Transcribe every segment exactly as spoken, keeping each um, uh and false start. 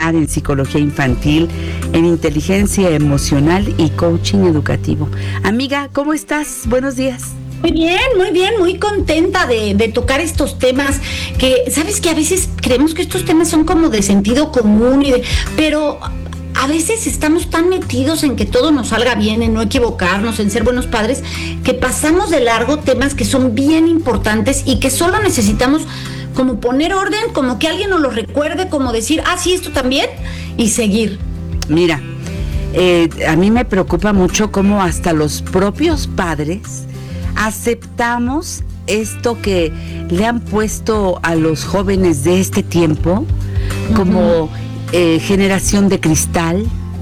trabajar en psicología infantil, en inteligencia emocional y coaching educativo. Amiga, ¿cómo estás? Buenos días. Muy bien, muy bien, muy contenta de, de tocar estos temas que, ¿sabes que a veces creemos que estos temas son como de sentido común, y de, pero a veces estamos tan metidos en que todo nos salga bien, en no equivocarnos, en ser buenos padres, que pasamos de largo temas que son bien importantes y que solo necesitamos como poner orden, como que alguien nos lo recuerde, como decir, ah, sí, esto también, y seguir. Mira, eh, a mí me preocupa mucho cómo hasta los propios padres aceptamos esto que le han puesto a los jóvenes de este tiempo como uh-huh. eh, generación de cristal,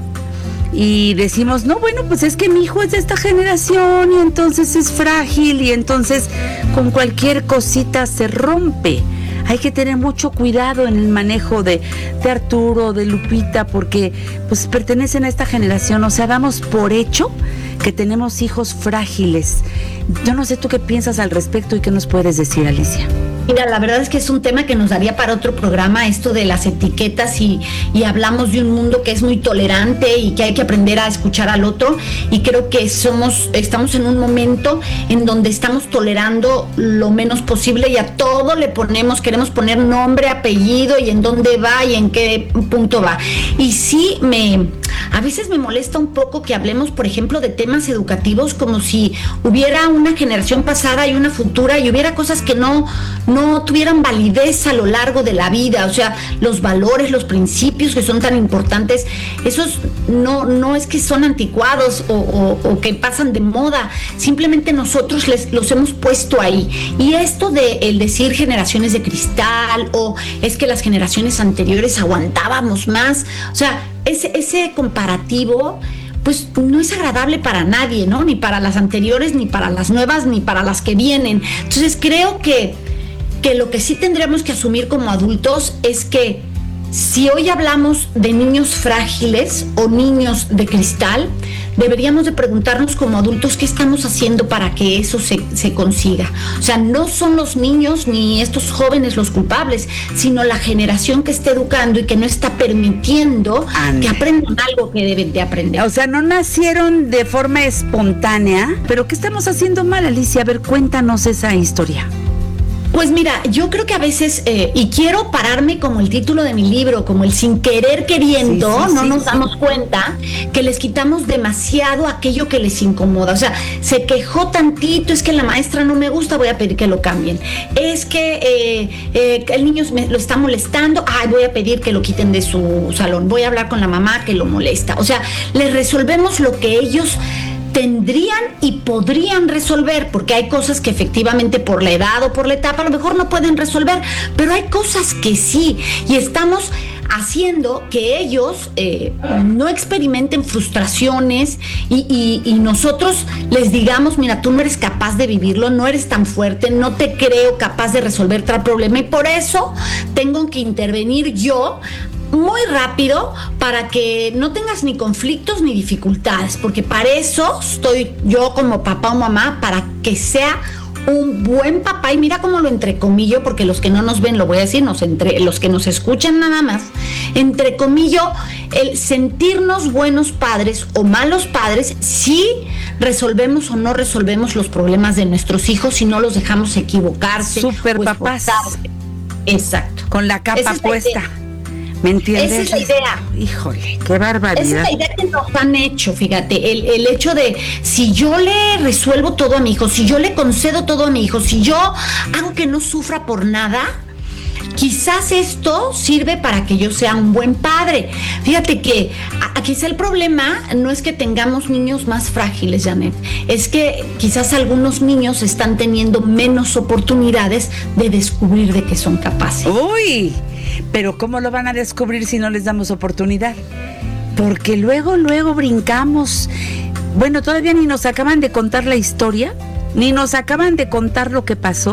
y decimos, no, bueno, pues es que mi hijo es de esta generación y entonces es frágil y entonces con cualquier cosita se rompe. Hay que tener mucho cuidado en el manejo de, de Arturo, de Lupita, porque pues pertenecen a esta generación. O sea, damos por hecho que tenemos hijos frágiles. Yo no sé tú qué piensas al respecto y qué nos puedes decir, Alicia. Mira, la verdad es que es un tema que nos daría para otro programa, esto de las etiquetas, y, y hablamos de un mundo que es muy tolerante y que hay que aprender a escuchar al otro, y creo que somos, estamos en un momento en donde estamos tolerando lo menos posible y a todo le ponemos, queremos poner nombre, apellido y en dónde va y en qué punto va. Y sí, me, a veces me molesta un poco que hablemos, por ejemplo, de temas educativos como si hubiera una generación pasada y una futura y hubiera cosas que no, no no tuvieran validez a lo largo de la vida. O sea, los valores, los principios que son tan importantes, esos no, no es que son anticuados o, o, o que pasan de moda, simplemente nosotros les, los hemos puesto ahí. Y esto de el decir generaciones de cristal, o es que las generaciones anteriores aguantábamos más, o sea, ese, ese comparativo pues no es agradable para nadie, ¿no? Ni para las anteriores, ni para las nuevas, ni para las que vienen. Entonces creo que que lo que sí tendríamos que asumir como adultos es que si hoy hablamos de niños frágiles o niños de cristal, deberíamos de preguntarnos como adultos qué estamos haciendo para que eso se, se consiga. O sea, no son los niños ni estos jóvenes los culpables, sino la generación que está educando y que no está permitiendo Ande. que aprendan algo que deben de aprender. O sea, no nacieron de forma espontánea, pero ¿qué estamos haciendo mal, Alicia? A ver, cuéntanos esa historia. Pues mira, yo creo que a veces, eh, y quiero pararme como el título de mi libro, como el sin querer queriendo, sí, sí, no sí, nos sí. damos cuenta que les quitamos demasiado aquello que les incomoda. O sea, se quejó tantito, es que la maestra no me gusta, voy a pedir que lo cambien. Es que eh, eh, el niño me, lo está molestando, ay, voy a pedir que lo quiten de su salón, voy a hablar con la mamá que lo molesta. O sea, les resolvemos lo que ellos tendrían y podrían resolver, porque hay cosas que efectivamente por la edad o por la etapa a lo mejor no pueden resolver, pero hay cosas que sí, y estamos haciendo que ellos eh, no experimenten frustraciones y, y, y nosotros les digamos, mira, tú no eres capaz de vivirlo, no eres tan fuerte, no te creo capaz de resolver tal problema, y por eso tengo que intervenir yo muy rápido para que no tengas ni conflictos ni dificultades, porque para eso estoy yo como papá o mamá, para que sea un buen papá. Y mira cómo lo entrecomillo, porque los que no nos ven, lo voy a decir, nos entre, los que nos escuchan nada más, entrecomillo, el sentirnos buenos padres o malos padres si resolvemos o no resolvemos los problemas de nuestros hijos, si no los dejamos equivocarse. Super papás. Exacto. Con la capa puesta. ¿Me entiendes? Esa es la idea. Híjole, qué barbaridad. Esa es la idea que nos han hecho, fíjate, el, el hecho de si yo le resuelvo todo a mi hijo, si yo le concedo todo a mi hijo, si yo hago que no sufra por nada, quizás esto sirve para que yo sea un buen padre. Fíjate que a, quizá el problema no es que tengamos niños más frágiles, Janet, es que quizás algunos niños están teniendo menos oportunidades de descubrir de qué son capaces. ¡Uy! Pero ¿cómo lo van a descubrir si no les damos oportunidad? Porque luego, luego brincamos. Bueno, todavía ni nos acaban de contar la historia, ni nos acaban de contar lo que pasó,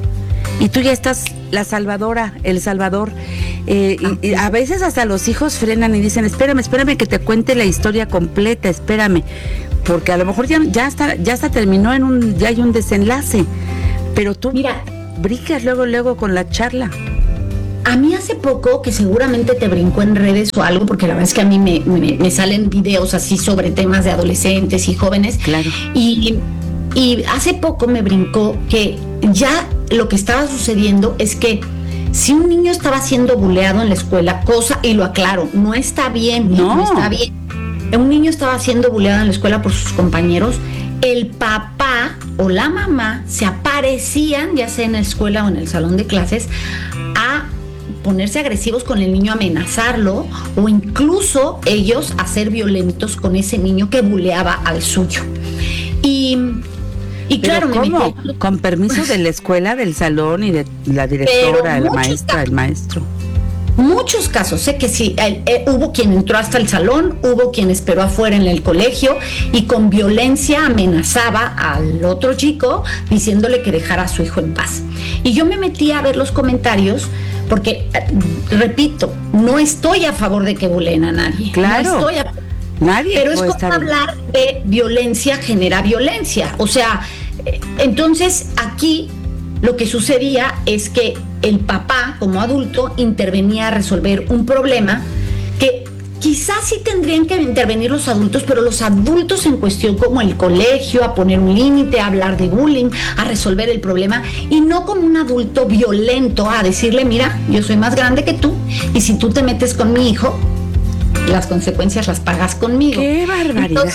y tú ya estás la salvadora, el salvador. Eh, y, y a veces hasta los hijos frenan y dicen, espérame, espérame que te cuente la historia completa, espérame, porque a lo mejor ya, ya está, ya está terminó en un, ya hay un desenlace, pero tú mira, brincas luego, luego con la charla. a mí hace poco, que seguramente te brincó en redes o algo, porque la verdad es que a mí me, me, me salen videos así sobre temas de adolescentes y jóvenes. Claro. Y, y hace poco me brincó que ya lo que estaba sucediendo es que si un niño estaba siendo buleado en la escuela, cosa, y lo aclaro, no está bien, no, no está bien. Un niño estaba siendo buleado en la escuela por sus compañeros, el papá o la mamá se aparecían, ya sea en la escuela o en el salón de clases, a ponerse agresivos con el niño, amenazarlo, o incluso ellos a ser violentos con ese niño que buleaba al suyo. Y, y claro, ¿cómo? me metí... Con permiso de la escuela, del salón y de la directora, de la maestra, el maestro. Muchos casos, sé que sí, eh, eh, hubo quien entró hasta el salón, hubo quien esperó afuera en el colegio y con violencia amenazaba al otro chico diciéndole que dejara a su hijo en paz. Y yo me metí a ver los comentarios porque, eh, repito, no estoy a favor de que buleen a nadie. Claro. No estoy a... Nadie Pero es puede como estar... hablar de violencia genera violencia. O sea, eh, entonces aquí lo que sucedía es que el papá, como adulto, intervenía a resolver un problema que quizás sí tendrían que intervenir los adultos, pero los adultos en cuestión, como el colegio, a poner un límite, a hablar de bullying, a resolver el problema, y no como un adulto violento a decirle, mira, yo soy más grande que tú, y si tú te metes con mi hijo, las consecuencias las pagas conmigo. ¡Qué barbaridad! Entonces,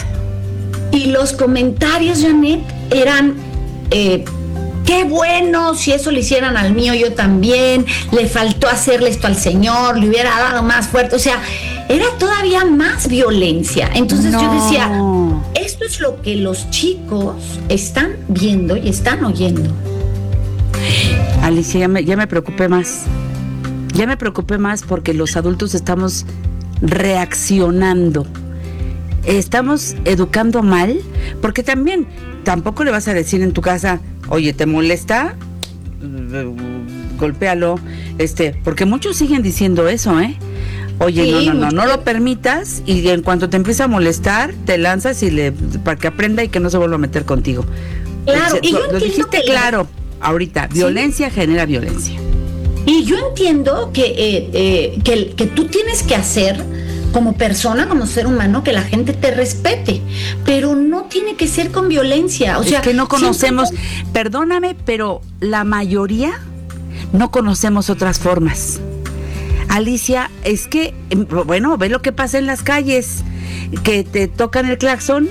y los comentarios, Janet, eran... Eh, qué bueno, si eso le hicieran al mío, yo también, le faltó hacerle esto al señor, le hubiera dado más fuerte, o sea, era todavía más violencia. Entonces no. Yo decía, esto es lo que los chicos están viendo y están oyendo. Alicia, ya me, ya me preocupé más, ya me preocupé más porque los adultos estamos reaccionando, estamos educando mal, porque también, tampoco le vas a decir en tu casa, oye, ¿te molesta? Golpéalo, este, porque muchos siguen diciendo eso, ¿eh? Oye, sí, no, no, no, no lo permitas, y en cuanto te empieza a molestar, te lanzas y le, para que aprenda y que no se vuelva a meter contigo. Claro, Entonces, y yo lo, lo dijiste claro, ahorita, violencia ¿sí? genera violencia. Y yo entiendo que, eh, eh, que, que tú tienes que hacer como persona, como ser humano, que la gente te respete, pero no tiene que ser con violencia. O sea, es que no conocemos, siempre... perdóname, pero la mayoría no conocemos otras formas. Alicia, es que, bueno, ve lo que pasa en las calles, que te tocan el claxon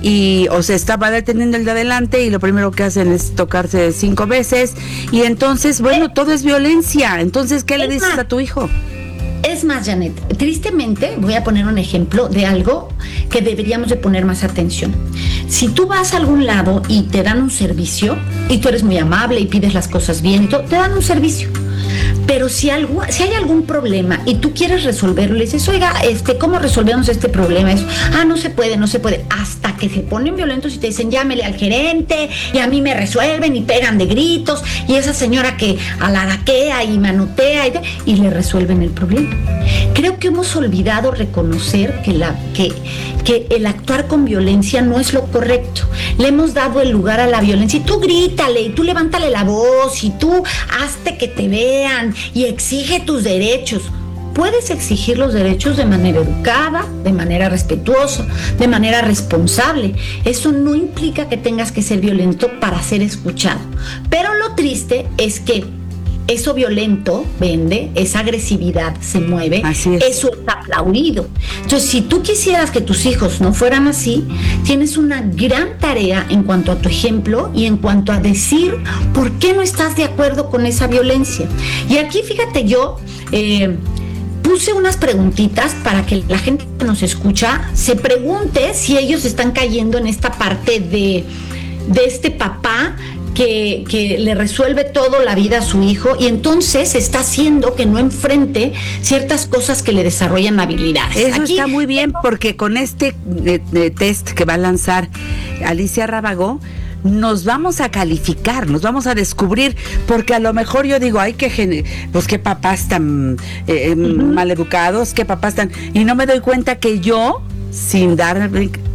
y o se estaba deteniendo el de adelante y lo primero que hacen es tocarse cinco veces y entonces, bueno, todo es violencia. Entonces, ¿qué le dices a tu hijo? Es más, Janet, tristemente voy a poner un ejemplo de algo que deberíamos de poner más atención. Si tú vas a algún lado y te dan un servicio y tú eres muy amable y pides las cosas bien, te dan un servicio. Pero si, algo, si hay algún problema y tú quieres resolverlo, le dices, oiga, este, ¿cómo resolvemos este problema? Eso, ah, no se puede, no se puede. Hasta que se ponen violentos y te dicen, llámele al gerente, y a mí me resuelven y pegan de gritos, y esa señora que alaraquea y manotea y, y le resuelven el problema. Creo que hemos olvidado reconocer que, la, que, que el actuar con violencia no es lo correcto. Le hemos dado el lugar a la violencia, y tú grítale, y tú levántale la voz, y tú hazte que te vean, y exige tus derechos. Puedes exigir los derechos de manera educada, de manera respetuosa, de manera responsable. Eso no implica que tengas que ser violento para ser escuchado. Pero lo triste es que eso violento vende, esa agresividad se mueve, así es. Eso es aplaudido. Entonces, si tú quisieras que tus hijos no fueran así, tienes una gran tarea en cuanto a tu ejemplo y en cuanto a decir por qué no estás de acuerdo con esa violencia. Y aquí, fíjate, yo eh, puse unas preguntitas para que la gente que nos escucha se pregunte si ellos están cayendo en esta parte de, de este papá Que, que le resuelve todo la vida a su hijo y entonces está haciendo que no enfrente ciertas cosas que le desarrollan habilidades. Eso Aquí, está muy bien porque con este eh, eh, test que va a lanzar Alicia Rábago nos vamos a calificar, nos vamos a descubrir, porque a lo mejor yo digo, ay, que pues qué papás tan eh, uh-huh. maleducados, qué papás tan... Y no me doy cuenta que yo, sin dar...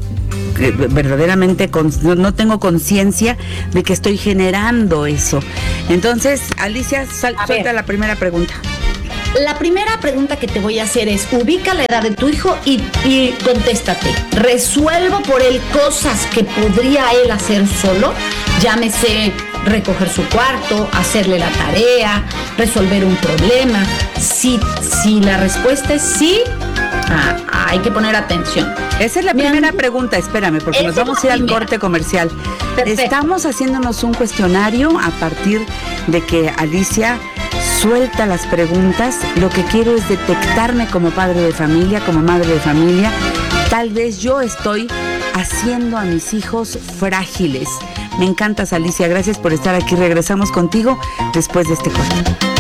verdaderamente con, no tengo conciencia de que estoy generando eso. Entonces, Alicia, sal, suelta la primera pregunta. La primera pregunta que te voy a hacer es, ubica la edad de tu hijo y, y contéstate, ¿resuelvo por él cosas que podría él hacer solo? Llámese recoger su cuarto, hacerle la tarea, resolver un problema. Si, si la respuesta es sí, ah, hay que poner atención. Esa es la Bien. primera pregunta, espérame, porque Esa nos es vamos la a ir al primera. corte comercial. Perfecto. Estamos haciéndonos un cuestionario a partir de que Alicia suelta las preguntas. Lo que quiero es detectarme como padre de familia, como madre de familia. Tal vez yo estoy haciendo a mis hijos frágiles. Me encantas, Alicia. Gracias por estar aquí. Regresamos contigo después de este corte.